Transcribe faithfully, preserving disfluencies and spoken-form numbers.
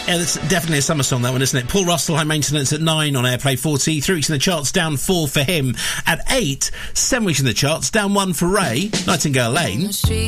Yeah, that's definitely a summer song, that one, isn't it? Paul Russell, High Maintenance at nine on Airplay forty. Three weeks in the charts, down four for him. At eight, seven weeks in the charts, down one for Ray, Nightingale Lane.